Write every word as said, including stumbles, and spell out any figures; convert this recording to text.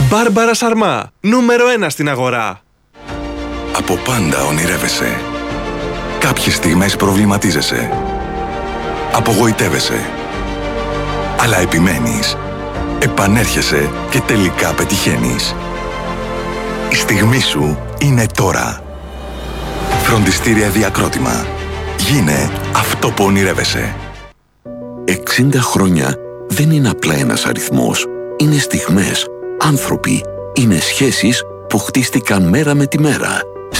Μπάρμπαρα Σαρμά, νούμερο ένα στην αγορά. Από πάντα ονειρεύεσαι. Κάποιες στιγμές προβληματίζεσαι. Απογοητεύεσαι. Αλλά επιμένεις. Επανέρχεσαι και τελικά πετυχαίνεις. Η στιγμή σου είναι τώρα. Φροντιστήρια Διακρότημα. Γίνε αυτό που ονειρεύεσαι. εξήντα χρόνια δεν είναι απλά ένας αριθμός. Είναι στιγμές, άνθρωποι, είναι σχέσεις που χτίστηκαν μέρα με τη μέρα.